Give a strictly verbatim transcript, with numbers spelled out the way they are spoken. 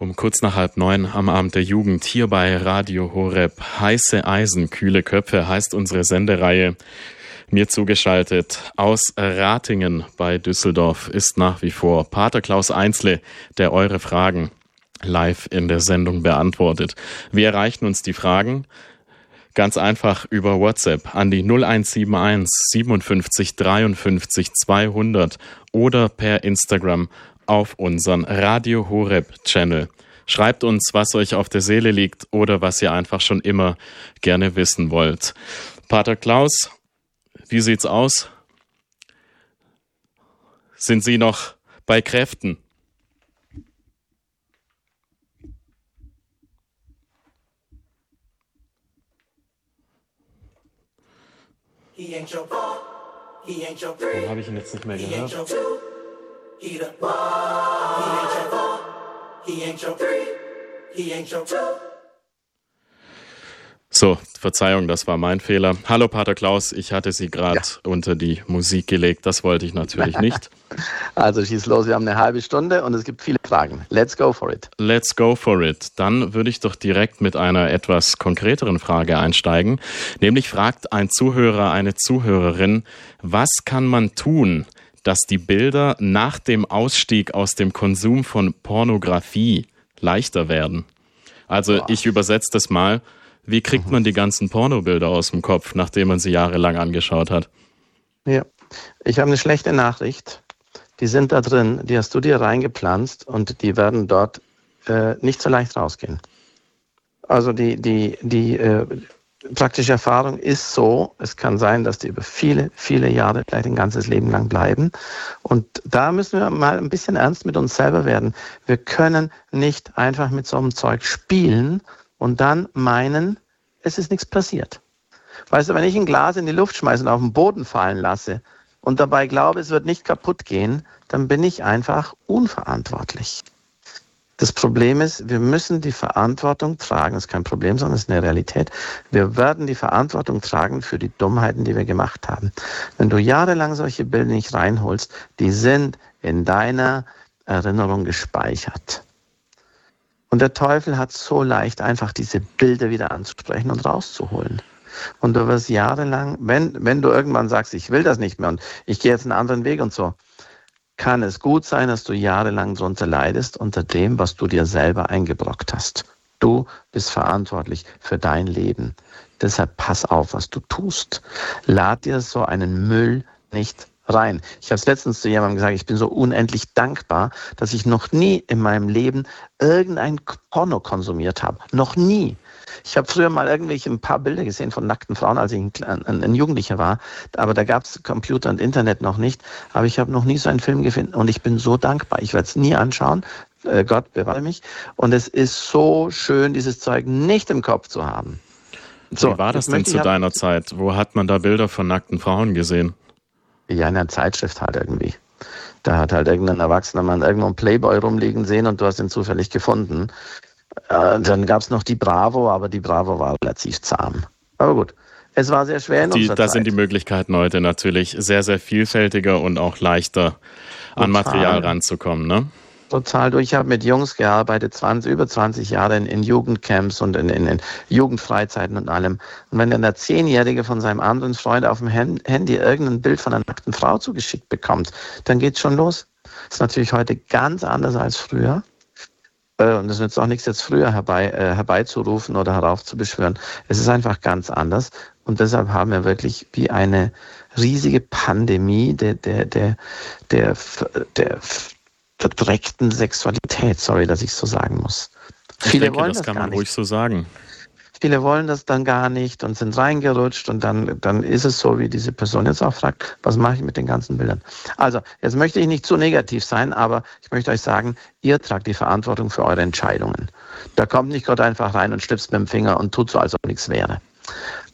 Um kurz nach halb neun am Abend der Jugend hier bei Radio Horeb. Heiße Eisen, kühle Köpfe heißt unsere Sendereihe. Mir zugeschaltet aus Ratingen bei Düsseldorf ist nach wie vor Pater Klaus Einzle, der eure Fragen live in der Sendung beantwortet. Wir erreichen uns die Fragen ganz einfach über WhatsApp an die null eins sieben eins siebenundfünfzig dreiundfünfzig zweihundert oder per Instagram auf unseren Radio Horeb Channel. Schreibt uns, was euch auf der Seele liegt oder was ihr einfach schon immer gerne wissen wollt. Pater Klaus, wie sieht's aus? Sind Sie noch bei Kräften? Warum habe ich ihn jetzt nicht mehr gehört? He the one, he ain't your four, he ain't your three, he ain't your two. So, Verzeihung, das war mein Fehler. Hallo Pater Klaus, ich hatte Sie gerade ja. unter die Musik gelegt, das wollte ich natürlich nicht. Also schieß los, wir haben eine halbe Stunde und es gibt viele Fragen. Let's go for it. Let's go for it. Dann würde ich doch direkt mit einer etwas konkreteren Frage einsteigen. Nämlich fragt ein Zuhörer, eine Zuhörerin, was kann man tun, dass die Bilder nach dem Ausstieg aus dem Konsum von Pornografie leichter werden? Also Boah. ich übersetze das mal. Wie kriegt man die ganzen Pornobilder aus dem Kopf, nachdem man sie jahrelang angeschaut hat? Ja, ich habe eine schlechte Nachricht. Die sind da drin, die hast du dir reingepflanzt und die werden dort äh, nicht so leicht rausgehen. Also die, die, die äh, praktische Erfahrung ist so, es kann sein, dass die über viele, viele Jahre, vielleicht ein ganzes Leben lang bleiben. Und da müssen wir mal ein bisschen ernst mit uns selber werden. Wir können nicht einfach mit so einem Zeug spielen und dann meinen, es ist nichts passiert. Weißt du, wenn ich ein Glas in die Luft schmeiße und auf den Boden fallen lasse und dabei glaube, es wird nicht kaputt gehen, dann bin ich einfach unverantwortlich. Das Problem ist, wir müssen die Verantwortung tragen. Das ist kein Problem, sondern es ist eine Realität. Wir werden die Verantwortung tragen für die Dummheiten, die wir gemacht haben. Wenn du jahrelang solche Bilder nicht reinholst, die sind in deiner Erinnerung gespeichert. Und der Teufel hat so leicht, einfach diese Bilder wieder anzusprechen und rauszuholen. Und du wirst jahrelang, wenn, wenn du irgendwann sagst, ich will das nicht mehr und ich gehe jetzt einen anderen Weg und so, kann es gut sein, dass du jahrelang darunter leidest, unter dem, was du dir selber eingebrockt hast. Du bist verantwortlich für dein Leben. Deshalb pass auf, was du tust. Lad dir so einen Müll nicht rein. Ich habe es letztens zu jemandem gesagt, ich bin so unendlich dankbar, dass ich noch nie in meinem Leben irgendein Porno konsumiert habe. Noch nie. Ich habe früher mal irgendwelche ein paar Bilder gesehen von nackten Frauen, als ich ein, ein, ein Jugendlicher war. Aber da gab es Computer und Internet noch nicht. Aber ich habe noch nie so einen Film gefunden und ich bin so dankbar. Ich werde es nie anschauen. Äh, Gott bewahre mich. Und es ist so schön, dieses Zeug nicht im Kopf zu haben. So, wie war das denn zu deiner hab, Zeit? Wo hat man da Bilder von nackten Frauen gesehen? Ja, in einer Zeitschrift halt irgendwie. Da hat halt irgendein erwachsener Mann irgendwo einen Playboy rumliegen sehen und du hast ihn zufällig gefunden. Äh, dann gab es noch die Bravo, aber die Bravo war relativ zahm. Aber gut, es war sehr schwer in die, unserer Da Zeit. sind die Möglichkeiten heute natürlich sehr, sehr vielfältiger und auch leichter Total. an Material ranzukommen, ne? Total. Du, ich habe mit Jungs gearbeitet, zwanzig, über zwanzig Jahre in, in Jugendcamps und in, in, in Jugendfreizeiten und allem. Und wenn dann der Zehnjährige von seinem anderen Freund auf dem Handy irgendein Bild von einer nackten Frau zugeschickt bekommt, dann geht's schon los. Das ist natürlich heute ganz anders als früher. Und es nützt auch nichts, jetzt früher herbei, äh, herbeizurufen oder heraufzubeschwören. Es ist einfach ganz anders. Und deshalb haben wir wirklich wie eine riesige Pandemie der, der, der, der, der verdreckten Sexualität. Sorry, dass ich so sagen muss. Ich Viele denke, wollen das das kann gar man nicht. ruhig so sagen. Viele wollen das dann gar nicht und sind reingerutscht und dann, dann ist es so, wie diese Person jetzt auch fragt, was mache ich mit den ganzen Bildern? Also, jetzt möchte ich nicht zu negativ sein, aber ich möchte euch sagen, ihr tragt die Verantwortung für eure Entscheidungen. Da kommt nicht Gott einfach rein und schnipst mit dem Finger und tut so, als ob nichts wäre.